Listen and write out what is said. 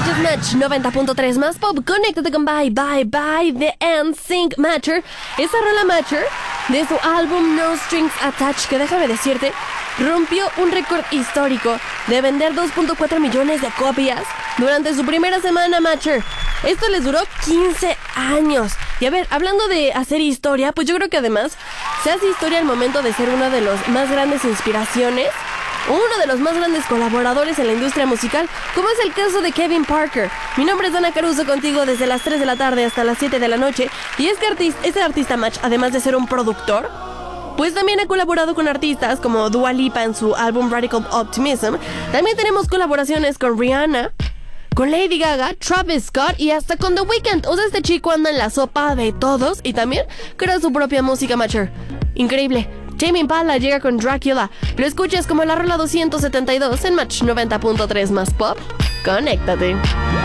Escuchas Match 90.3 más pop. Conéctate con Bye Bye Bye de NSYNC Matcher. Esa rola Matcher de su álbum No Strings Attached, que déjame decirte, rompió un récord histórico de vender 2.4 millones de copias durante su primera semana Matcher. Esto les duró 15 años. Y a ver, hablando de hacer historia, pues yo creo que además se hace historia al momento de ser una de las más grandes inspiraciones, uno de los más grandes colaboradores en la industria musical, como es el caso de Kevin Parker. Mi nombre es Ana Caruso, contigo desde las 3 de la tarde hasta las 7 de la noche. Y es que este artista Match, además de ser un productor, pues también ha colaborado con artistas como Dua Lipa en su álbum Radical Optimism. También tenemos colaboraciones con Rihanna, con Lady Gaga, Travis Scott y hasta con The Weeknd. O sea, este chico anda en la sopa de todos y también crea su propia música Matcher. Increíble. Tame Impala llega con Dracula. Lo escuchas como la rola 272 en Match 90.3 más pop. Conéctate.